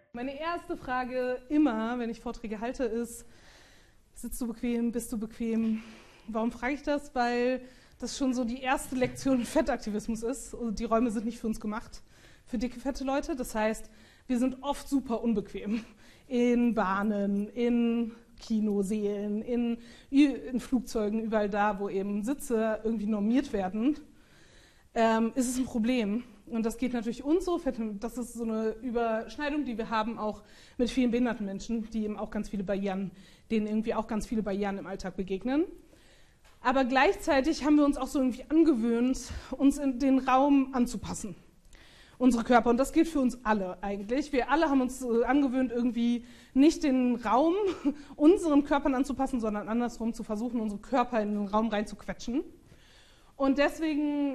Meine erste Frage immer, wenn ich Vorträge halte, ist, sitzt du bequem, bist du bequem? Warum frage ich das? Weil das schon so die erste Lektion Fettaktivismus ist. Also die Räume sind nicht für uns gemacht, für dicke, fette Leute. Das heißt, wir sind oft super unbequem. In Bahnen, in Kinosälen, in Flugzeugen, überall da, wo eben Sitze irgendwie normiert werden, ist es ein Problem. Und das geht natürlich uns so, das ist so eine Überschneidung, die wir haben auch mit vielen behinderten Menschen, die eben auch ganz viele Barrieren, denen irgendwie auch ganz viele Barrieren im Alltag begegnen. Aber gleichzeitig haben wir uns auch so irgendwie angewöhnt, uns in den Raum anzupassen, unsere Körper. Und das gilt für uns alle eigentlich. Wir alle haben uns angewöhnt, irgendwie nicht den Raum unseren Körpern anzupassen, sondern andersrum zu versuchen, unsere Körper in den Raum reinzuquetschen. Und deswegen,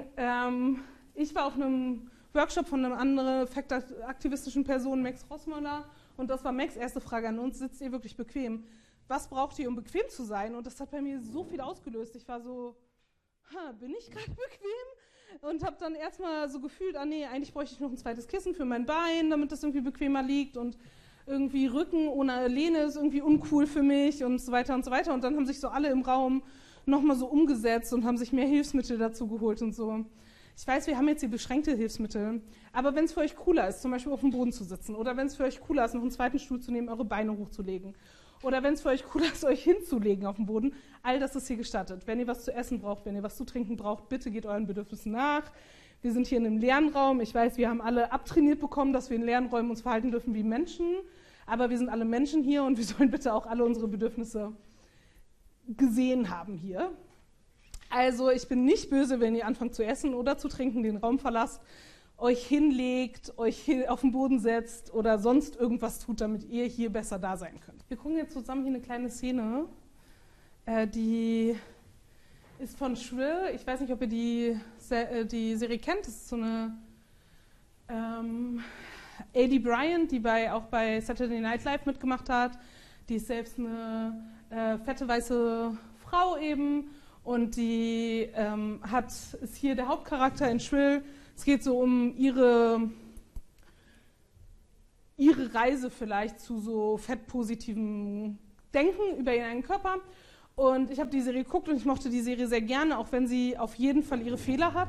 ich war auf einem Workshop von einer anderen effektaktivistischen Person, Max Rossmöller, und das war Max' erste Frage an uns: Sitzt ihr wirklich bequem? Was braucht ihr, um bequem zu sein? Und das hat bei mir so viel ausgelöst. Ich war so, bin ich gerade bequem? Und habe dann erstmal so gefühlt, nee, eigentlich bräuchte ich noch ein zweites Kissen für mein Bein, damit das irgendwie bequemer liegt, und irgendwie Rücken ohne Lehne ist irgendwie uncool für mich und so weiter und so weiter. Und dann haben sich so alle im Raum nochmal so umgesetzt und haben sich mehr Hilfsmittel dazu geholt und so. Ich weiß, wir haben jetzt hier beschränkte Hilfsmittel, aber wenn es für euch cooler ist, zum Beispiel auf dem Boden zu sitzen, oder wenn es für euch cooler ist, noch einen zweiten Stuhl zu nehmen, eure Beine hochzulegen, oder wenn es für euch cooler ist, euch hinzulegen auf dem Boden, all das ist hier gestattet. Wenn ihr was zu essen braucht, wenn ihr was zu trinken braucht, bitte geht euren Bedürfnissen nach. Wir sind hier in einem Lernraum. Ich weiß, wir haben alle abtrainiert bekommen, dass wir in Lernräumen uns verhalten dürfen wie Menschen, aber wir sind alle Menschen hier und wir sollen bitte auch alle unsere Bedürfnisse gesehen haben hier. Also ich bin nicht böse, wenn ihr anfangt zu essen oder zu trinken, den Raum verlasst, euch hinlegt, euch auf den Boden setzt oder sonst irgendwas tut, damit ihr hier besser da sein könnt. Wir gucken jetzt zusammen hier eine kleine Szene, die ist von Shrill. Ich weiß nicht, ob ihr die Serie kennt. Das ist so eine Aidy Bryant, die auch bei Saturday Night Live mitgemacht hat. Die ist selbst eine fette weiße Frau eben, und die ist hier der Hauptcharakter in Shrill. Es geht so um ihre Reise vielleicht zu so fettpositivem Denken über ihren eigenen Körper. Und ich habe die Serie geguckt und ich mochte die Serie sehr gerne, auch wenn sie auf jeden Fall ihre Fehler hat.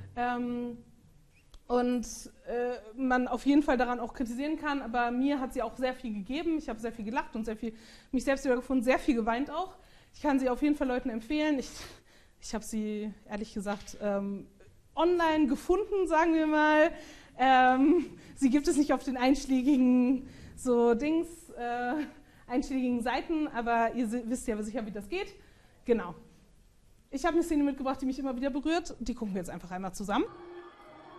Und man auf jeden Fall daran auch kritisieren kann, aber mir hat sie auch sehr viel gegeben. Ich habe sehr viel gelacht und mich selbst wiedergefunden, sehr viel geweint auch. Ich kann sie auf jeden Fall Leuten empfehlen. Ich habe sie, ehrlich gesagt, online gefunden, sagen wir mal. Sie gibt es nicht auf den einschlägigen einschlägigen Seiten, aber ihr wisst ja sicher, wie das geht. Genau. Ich habe eine Szene mitgebracht, die mich immer wieder berührt. Die gucken wir jetzt einfach einmal zusammen.